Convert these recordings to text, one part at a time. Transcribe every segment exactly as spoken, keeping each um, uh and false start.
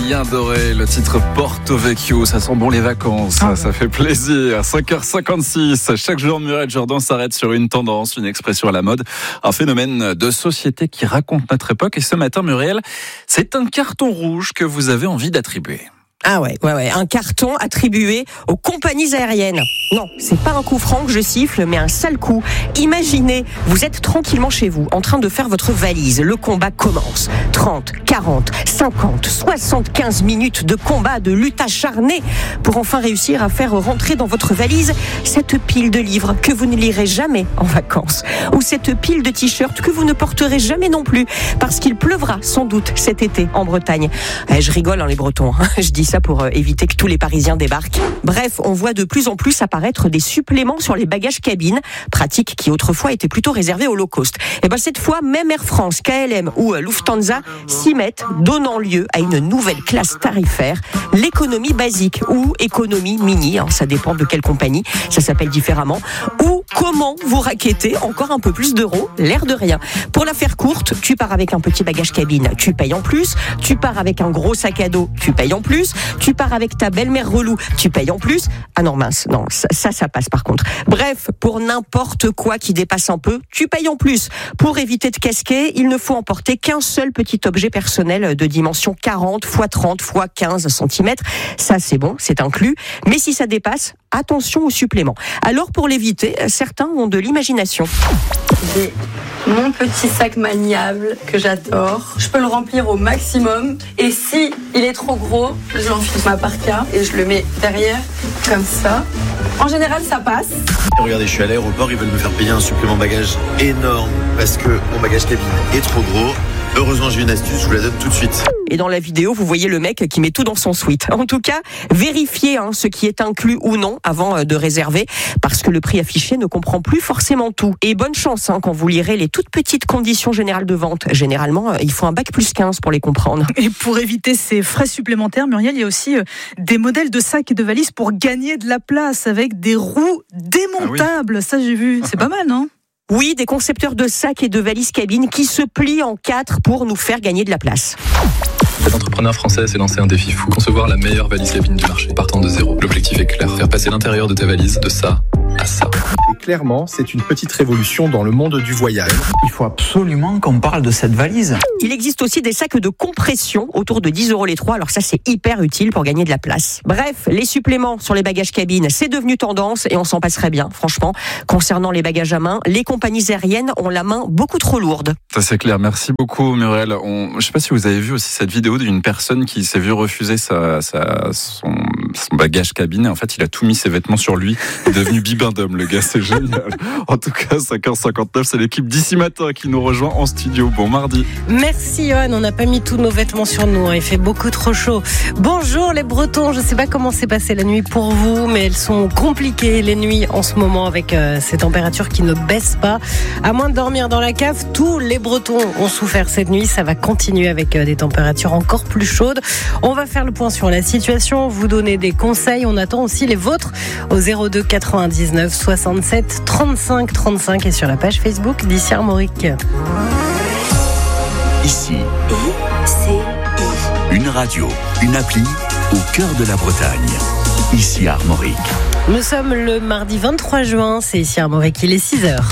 Bien doré, le titre Porto Vecchio, ça sent bon les vacances, ça, ça fait plaisir. cinq heures cinquante-six, chaque jour Muriel Jourdan s'arrête sur une tendance, une expression à la mode, un phénomène de société qui raconte notre époque. Et ce matin, Muriel, c'est un carton rouge que vous avez envie d'attribuer. Ah ouais, ouais, ouais, un carton attribué aux compagnies aériennes. Non, c'est pas un coup franc que je siffle, mais un sale coup. Imaginez, vous êtes tranquillement chez vous, en train de faire votre valise. Le combat commence. trente, quarante, cinquante, soixante-quinze minutes de combat, de lutte acharnée pour enfin réussir à faire rentrer dans votre valise cette pile de livres que vous ne lirez jamais en vacances. Ou cette pile de t-shirts que vous ne porterez jamais non plus, parce qu'il pleuvra sans doute cet été en Bretagne. Eh, je rigole, hein, les Bretons, hein. Je dis ça pour éviter que tous les Parisiens débarquent. Bref, on voit de plus en plus apparaître des suppléments sur les bagages cabines, pratique qui autrefois était plutôt réservée au low cost. Et ben cette fois, même Air France, K L M ou Lufthansa s'y mettent, donnant lieu à une nouvelle classe tarifaire, l'économie basique ou économie mini, hein, ça dépend de quelle compagnie, ça s'appelle différemment, ou comment vous raquettez encore un peu plus d'euros, l'air de rien. Pour la faire courte, tu pars avec un petit bagage cabine, tu payes en plus, tu pars avec un gros sac à dos, tu payes en plus, tu pars avec ta belle-mère relou, tu payes en plus. Ah non mince, non, ça, ça, ça passe par contre. Bref, pour n'importe quoi qui dépasse un peu, tu payes en plus. Pour éviter de casquer, il ne faut emporter qu'un seul petit objet personnel de dimension quarante par trente par quinze centimètres. Ça c'est bon, c'est inclus. Mais si ça dépasse, attention au supplément. Alors pour l'éviter, certains ont de l'imagination. J'ai mon petit sac maniable que j'adore. Je peux le remplir au maximum. Et si il est trop gros, je l'enfile ma parka et je le mets derrière, comme ça. En général, ça passe. Regardez, je suis à l'aéroport, ils veulent me faire payer un supplément bagage énorme parce que mon bagage cabine est trop gros. Heureusement, j'ai une astuce, je vous la donne tout de suite. Et dans la vidéo, vous voyez le mec qui met tout dans son sweat. En tout cas, vérifiez hein, ce qui est inclus ou non avant de réserver, parce que le prix affiché ne comprend plus forcément tout. Et bonne chance hein, quand vous lirez les toutes petites conditions générales de vente. Généralement, il faut un bac plus quinze pour les comprendre. Et pour éviter ces frais supplémentaires, Muriel, il y a aussi des modèles de sacs et de valises pour gagner de la place avec des roues démontables. Ah oui. Ça, j'ai vu. C'est pas mal, non ? Oui, des concepteurs de sacs et de valises cabines qui se plient en quatre pour nous faire gagner de la place. Cet entrepreneur français s'est lancé un défi fou. Concevoir la meilleure valise cabine du marché, partant de zéro. L'objectif est clair, faire passer l'intérieur de ta valise de ça à ça. Et clairement, c'est une petite révolution dans le monde du voyage. Il faut absolument qu'on parle de cette valise. Il existe aussi des sacs de compression autour de dix euros les trois. Alors ça, c'est hyper utile pour gagner de la place. Bref, les suppléments sur les bagages cabines, c'est devenu tendance et on s'en passerait bien, franchement. Concernant les bagages à main, les compagnies aériennes ont la main beaucoup trop lourde. Ça, c'est clair. Merci beaucoup, Muriel. On... Je ne sais pas si vous avez vu aussi cette vidéo d'une personne qui s'est vue refuser sa, sa, son, son bagage cabine. Et en fait, il a tout mis ses vêtements sur lui. Il est devenu bibin d'homme, le gars. C'est génial. En tout cas, cinq heures cinquante-neuf, c'est l'équipe d'ici matin qui nous rejoint en studio. Bon mardi. Merci, Johan. On n'a pas mis tous nos vêtements sur nous. Il fait beaucoup trop chaud. Bonjour, les Bretons. Je ne sais pas comment s'est passée la nuit pour vous, mais elles sont compliquées, les nuits, en ce moment, avec euh, ces températures qui ne baissent pas. À moins de dormir dans la cave, tous les Bretons ont souffert cette nuit. Ça va continuer avec euh, des températures encore plus chaudes. On va faire le point sur la situation, vous donner des conseils. On attend aussi les vôtres au zéro deux quatre-vingt-dix-neuf soixante-sept trente-cinq trente-cinq et sur la page Facebook d'Ici Armorique. Ici, une radio, une appli au cœur de la Bretagne. Ici Armorique. Nous sommes le mardi vingt-trois juin, c'est Ici Armorique, il est six heures.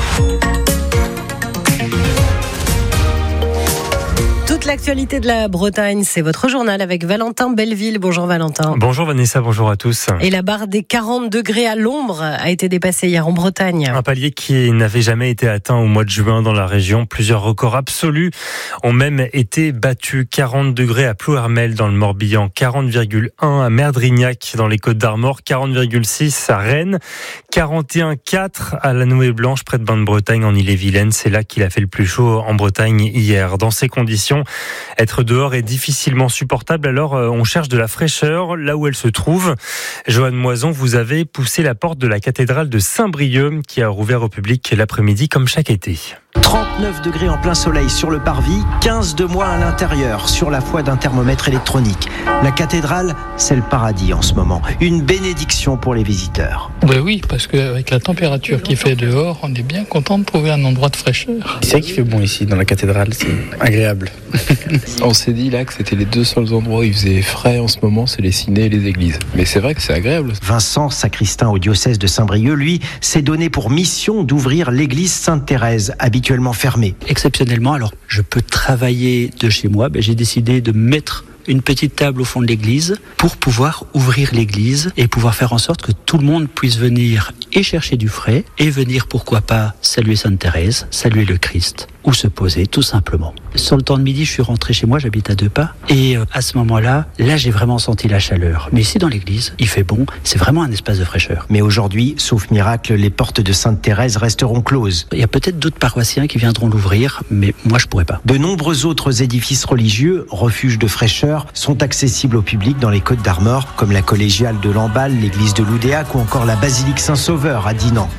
Toute l'actualité de la Bretagne, c'est votre journal avec Valentin Belleville. Bonjour Valentin. Bonjour Vanessa, bonjour à tous. Et la barre des quarante degrés à l'ombre a été dépassée hier en Bretagne. Un palier qui n'avait jamais été atteint au mois de juin dans la région. Plusieurs records absolus ont même été battus. quarante degrés à Plouermel dans le Morbihan, quarante virgule un à Merdrignac dans les Côtes d'Armor, quarante virgule six à Rennes, quarante et un virgule quatre à la Nouée-Blanche près de Bain-de-Bretagne en Ille-et-Vilaine. C'est là qu'il a fait le plus chaud en Bretagne hier. Dans ces conditions, être dehors est difficilement supportable, alors on cherche de la fraîcheur là où elle se trouve. Joanne Moison, vous avez poussé la porte de la cathédrale de Saint-Brieuc qui a rouvert au public l'après-midi comme chaque été. trente-neuf degrés en plein soleil sur le parvis, quinze de moins à l'intérieur, sur la foi d'un thermomètre électronique. La cathédrale, c'est le paradis en ce moment. Une bénédiction pour les visiteurs. Ben oui, parce qu'avec la température qu'il fait dehors, on est bien content de trouver un endroit de fraîcheur. C'est vrai qu'il fait bon ici, dans la cathédrale, c'est agréable. On s'est dit là que c'était les deux seuls endroits où il faisait frais en ce moment, c'est les cinés et les églises. Mais c'est vrai que c'est agréable. Vincent, sacristain au diocèse de Saint-Brieuc, lui, s'est donné pour mission d'ouvrir l'église Sainte-Thérèse, habituellement fermée. Exceptionnellement, alors je peux travailler de chez moi, ben, j'ai décidé de mettre une petite table au fond de l'église pour pouvoir ouvrir l'église et pouvoir faire en sorte que tout le monde puisse venir et chercher du frais et venir, pourquoi pas, saluer Sainte Thérèse, saluer le Christ ou se poser tout simplement. Sur le temps de midi, je suis rentré chez moi, j'habite à deux pas et euh, à ce moment-là, là j'ai vraiment senti la chaleur. Mais ici dans l'église, il fait bon, c'est vraiment un espace de fraîcheur. Mais aujourd'hui, sauf miracle, les portes de Sainte Thérèse resteront closes. Il y a peut-être d'autres paroissiens qui viendront l'ouvrir, mais moi je pourrais pas. De nombreux autres édifices religieux, refuges de fraîcheur, sont accessibles au public dans les Côtes d'Armor, comme la collégiale de Lamballe, l'église de Loudéac ou encore la basilique Saint-Sauveur à Dinan.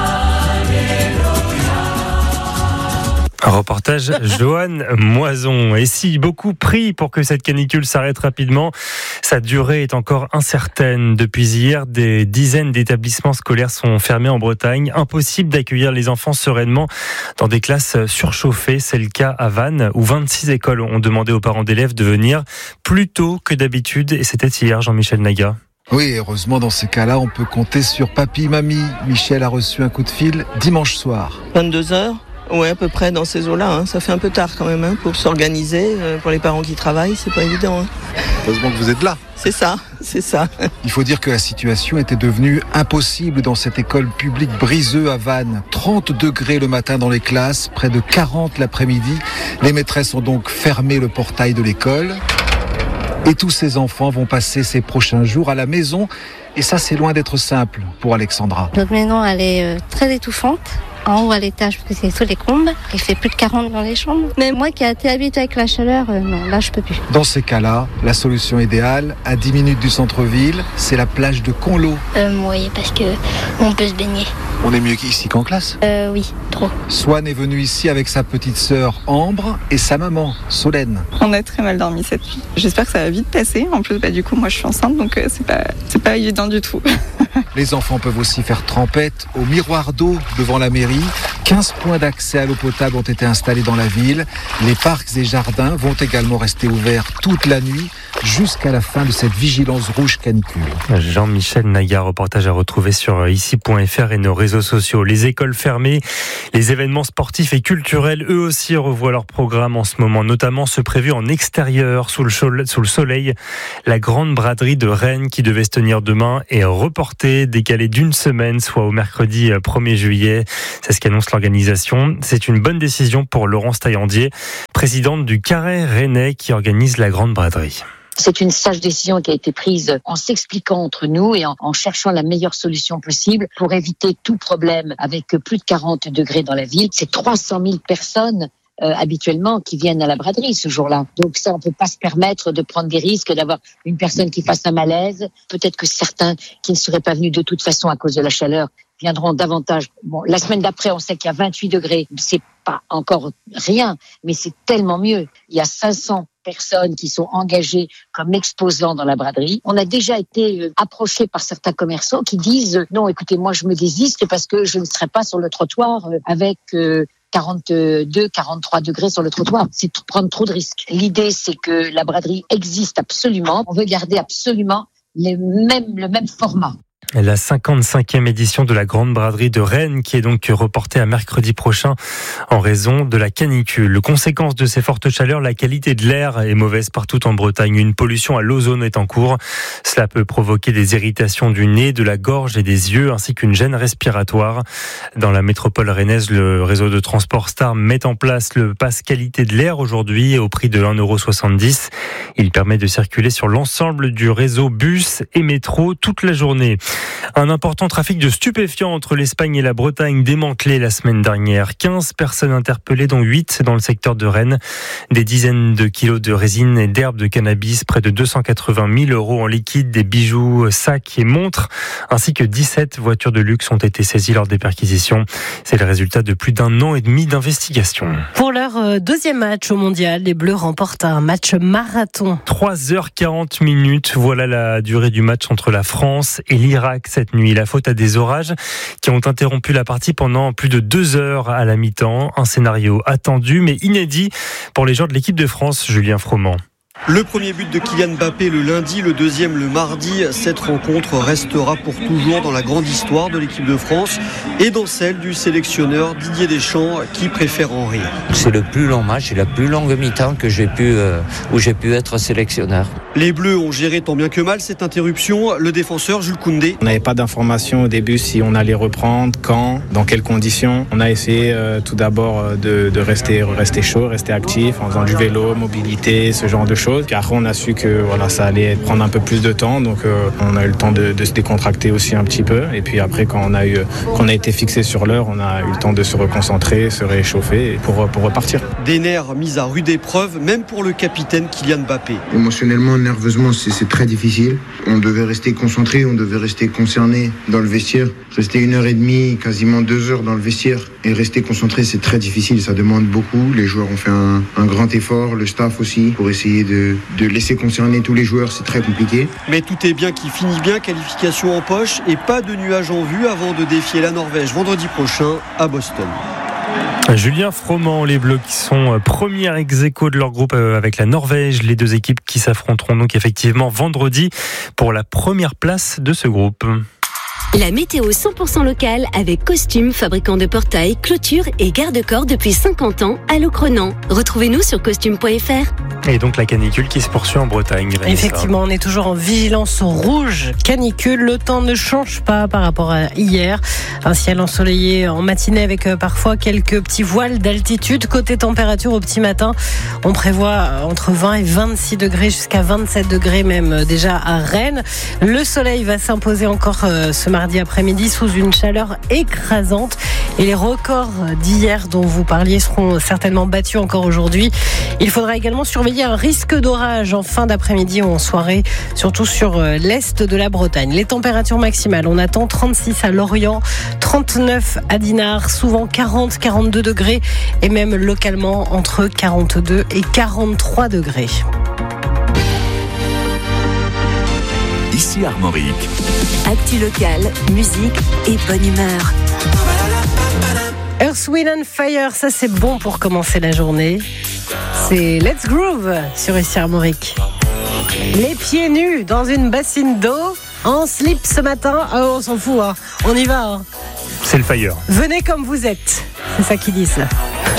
Un reportage Johan Moison. Et si beaucoup prient pour que cette canicule s'arrête rapidement, sa durée est encore incertaine. Depuis hier, des dizaines d'établissements scolaires sont fermés en Bretagne. Impossible d'accueillir les enfants sereinement dans des classes surchauffées. C'est le cas à Vannes, où vingt-six écoles ont demandé aux parents d'élèves de venir plus tôt que d'habitude. Et c'était hier, Jean-Michel Naga. Oui, heureusement, dans ces cas-là, on peut compter sur papy, mamie. Michel a reçu un coup de fil dimanche soir. vingt-deux heures. Ouais, à peu près dans ces eaux-là. Hein. Ça fait un peu tard quand même hein, pour s'organiser. Euh, pour les parents qui travaillent, c'est pas évident. Hein. Heureusement que vous êtes là. C'est ça, c'est ça. Il faut dire que la situation était devenue impossible dans cette école publique Briseux à Vannes. trente degrés le matin dans les classes, près de quarante l'après-midi. Les maîtresses ont donc fermé le portail de l'école. Et tous ces enfants vont passer ces prochains jours à la maison. Et ça, c'est loin d'être simple pour Alexandra. Notre maison, elle est très étouffante. En haut à l'étage, parce que c'est sous les combes. Il fait plus de quarante dans les chambres. Mais moi qui ai été habituée avec la chaleur, euh, non, là je peux plus. Dans ces cas-là, la solution idéale, à dix minutes du centre-ville, c'est la plage de Conlo. Euh, oui, parce que on peut se baigner. On est mieux qu'ici qu'en classe. Euh, oui, trop. Swan est venue ici avec sa petite sœur Ambre et sa maman Solène. On a très mal dormi cette nuit. J'espère que ça va vite passer. En plus, bah, du coup, moi je suis enceinte, donc euh, c'est pas, c'est pas évident du tout. Les enfants peuvent aussi faire trempette au miroir d'eau devant la mairie. quinze points d'accès à l'eau potable ont été installés dans la ville. Les parcs et jardins vont également rester ouverts toute la nuit jusqu'à la fin de cette vigilance rouge canicule. Jean-Michel Naga, reportage à retrouver sur ici point f r et nos réseaux sociaux. Les écoles fermées, les événements sportifs et culturels, eux aussi revoient leur programme en ce moment, notamment ceux prévus en extérieur, sous le, sous le soleil. La grande braderie de Rennes qui devait se tenir demain est reportée, décalée d'une semaine, soit au mercredi premier juillet. C'est ce qu'annonce l'organisation. C'est une bonne décision pour Laurence Taillandier, présidente du Carré Rennais qui organise la grande braderie. C'est une sage décision qui a été prise en s'expliquant entre nous et en, en cherchant la meilleure solution possible pour éviter tout problème avec plus de quarante degrés dans la ville. C'est trois cent mille personnes Euh, habituellement qui viennent à la braderie ce jour-là. Donc ça, on peut pas se permettre de prendre des risques, d'avoir une personne qui fasse un malaise. Peut-être que certains qui ne seraient pas venus de toute façon à cause de la chaleur viendront davantage. Bon, la semaine d'après, on sait qu'il y a vingt-huit degrés. C'est pas encore rien, mais c'est tellement mieux. Il y a cinq cents personnes qui sont engagées comme exposants dans la braderie. On a déjà été approchés par certains commerçants qui disent « Non, écoutez, moi je me désiste parce que je ne serai pas sur le trottoir avec... Euh, quarante-deux, quarante-trois degrés sur le trottoir. C'est prendre trop de risques. L'idée, c'est que la braderie existe absolument. On veut garder absolument les mêmes, le même format. La cinquante-cinquième édition de la Grande Braderie de Rennes qui est donc reportée à mercredi prochain en raison de la canicule. Conséquence de ces fortes chaleurs, la qualité de l'air est mauvaise partout en Bretagne. Une pollution à l'ozone est en cours. Cela peut provoquer des irritations du nez, de la gorge et des yeux ainsi qu'une gêne respiratoire. Dans la métropole rennaise, le réseau de transport Star met en place le pass qualité de l'air aujourd'hui au prix de un euro soixante-dix. Il permet de circuler sur l'ensemble du réseau bus et métro toute la journée. Un important trafic de stupéfiants entre l'Espagne et la Bretagne démantelé la semaine dernière. quinze personnes interpellées, dont huit dans le secteur de Rennes. Des dizaines de kilos de résine et d'herbes de cannabis, près de deux cent quatre-vingt mille euros en liquide, des bijoux, sacs et montres, ainsi que dix-sept voitures de luxe ont été saisies lors des perquisitions. C'est le résultat de plus d'un an et demi d'investigation. Pour leur deuxième match au mondial, les Bleus remportent un match marathon. trois heures quarante minutes, voilà la durée du match entre la France et l'Irak cette nuit. La faute à des orages qui ont interrompu la partie pendant plus de deux heures à la mi-temps. Un scénario attendu mais inédit pour les joueurs de l'équipe de France, Julien Froment. Le premier but de Kylian Mbappé le lundi, le deuxième le mardi. Cette rencontre restera pour toujours dans la grande histoire de l'équipe de France et dans celle du sélectionneur Didier Deschamps qui préfère en rire. C'est le plus long match et la plus longue mi-temps que j'ai pu, euh, où j'ai pu être sélectionneur. Les Bleus ont géré tant bien que mal cette interruption. Le défenseur Jules Koundé. On n'avait pas d'informations au début si on allait reprendre, quand, dans quelles conditions. On a essayé euh, tout d'abord de, de rester, rester chaud, rester actif en faisant du vélo, mobilité, ce genre de choses. Puis après, on a su que voilà, ça allait prendre un peu plus de temps, donc euh, on a eu le temps de, de se décontracter aussi un petit peu. Et puis après, quand on a eu, quand on a été fixé sur l'heure, on a eu le temps de se reconcentrer, se réchauffer pour pour repartir. Des nerfs mis à rude épreuve, même pour le capitaine Kylian Mbappé. Émotionnellement, nerveusement, c'est, c'est très difficile. On devait rester concentré, on devait rester concerné dans le vestiaire. Rester une heure et demie, quasiment deux heures dans le vestiaire et rester concentré, c'est très difficile. Ça demande beaucoup. Les joueurs ont fait un, un grand effort, le staff aussi, pour essayer de de laisser concerner tous les joueurs, c'est très compliqué. Mais tout est bien qui finit bien, qualification en poche et pas de nuages en vue avant de défier la Norvège vendredi prochain à Boston. Julien Froment, les Bleus qui sont premiers ex-aequo de leur groupe avec la Norvège, les deux équipes qui s'affronteront donc effectivement vendredi pour la première place de ce groupe. La météo cent pour cent locale avec Costume, fabricant de portails, clôtures et garde-corps depuis cinquante ans à Locronan. Retrouvez-nous sur costume point f r. Et donc la canicule qui se poursuit en Bretagne. Vanessa. Effectivement, on est toujours en vigilance rouge canicule. Le temps ne change pas par rapport à hier. Un ciel ensoleillé en matinée avec parfois quelques petits voiles d'altitude. Côté température au petit matin, on prévoit entre vingt et vingt-six degrés jusqu'à vingt-sept degrés même déjà à Rennes. Le soleil va s'imposer encore ce mardi après-midi sous une chaleur écrasante et les records d'hier dont vous parliez seront certainement battus encore aujourd'hui. Il faudra également surveiller un risque d'orage en fin d'après-midi ou en soirée, surtout sur l'est de la Bretagne. Les températures maximales, on attend trente-six à Lorient, trente-neuf à Dinard, souvent quarante à quarante-deux degrés et même localement entre quarante-deux et quarante-trois degrés. Ici Armorique. Actu local, musique et bonne humeur. Earth, Wind and Fire, ça c'est bon pour commencer la journée. C'est Let's Groove sur Ici Armorique. Les pieds nus dans une bassine d'eau, en slip ce matin. Oh, on s'en fout, hein. On y va. Hein. C'est le Fire. Venez comme vous êtes, c'est ça qu'ils disent.